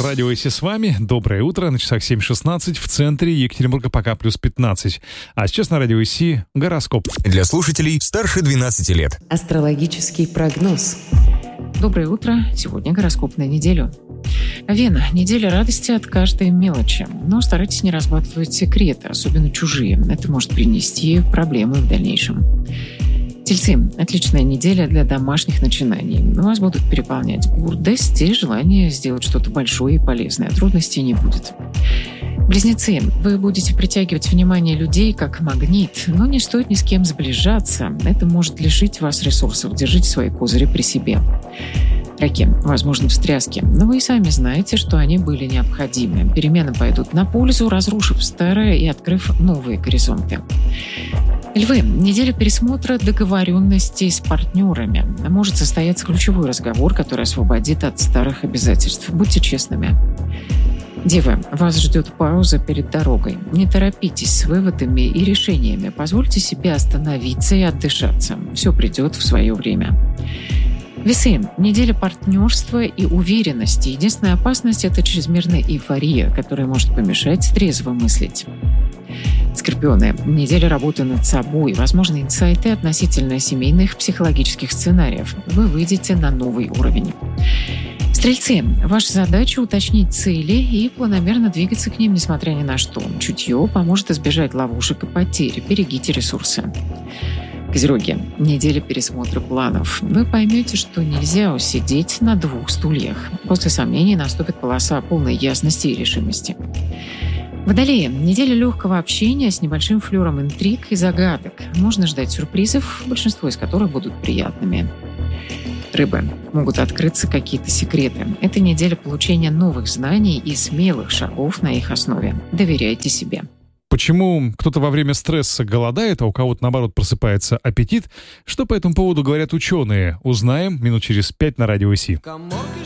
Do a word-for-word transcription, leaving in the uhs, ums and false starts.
Радио ИСИ с вами. Доброе утро. На часах семь шестнадцать. В центре Екатеринбурга пока плюс пятнадцать. А сейчас на Радио ИСИ гороскоп. Для слушателей старше двенадцати лет. Астрологический прогноз. Доброе утро. Сегодня гороскоп на неделю. Вена. Неделя радости от каждой мелочи. Но старайтесь не разбалтывать секреты, особенно чужие. Это может принести проблемы в дальнейшем. Тельцы. Отличная неделя для домашних начинаний. Вас будут переполнять гордость и желание сделать что-то большое и полезное. Трудностей не будет. Близнецы. Вы будете притягивать внимание людей как магнит, но не стоит ни с кем сближаться. Это может лишить вас ресурсов. Держите свои козыри при себе. Раки. Возможны встряски, но вы и сами знаете, что они были необходимы. Перемены пойдут на пользу, разрушив старое и открыв новые горизонты. Львы. Неделя пересмотра договоренностей с партнерами. Может состояться ключевой разговор, который освободит от старых обязательств. Будьте честными. Девы. Вас ждет пауза перед дорогой. Не торопитесь с выводами и решениями. Позвольте себе остановиться и отдышаться. Все придет в свое время. Весы. Неделя партнерства и уверенности. Единственная опасность – это чрезмерная эйфория, которая может помешать трезво мыслить. Скорпионы. Неделя работы над собой. Возможны инсайты относительно семейных психологических сценариев. Вы выйдете на новый уровень. Стрельцы. Ваша задача – уточнить цели и планомерно двигаться к ним, несмотря ни на что. Чутье поможет избежать ловушек и потерь. Берегите ресурсы. Козероги. Неделя пересмотра планов. Вы поймете, что нельзя усидеть на двух стульях. После сомнений наступит полоса полной ясности и решимости. Водолеи. Неделя легкого общения с небольшим флером интриг и загадок. Можно ждать сюрпризов, большинство из которых будут приятными. Рыбы. Могут открыться какие-то секреты. Это неделя получения новых знаний и смелых шагов на их основе. Доверяйте себе. Почему кто-то во время стресса голодает, а у кого-то, наоборот, просыпается аппетит? Что по этому поводу говорят ученые? Узнаем минут через пять на Радио ИСИ.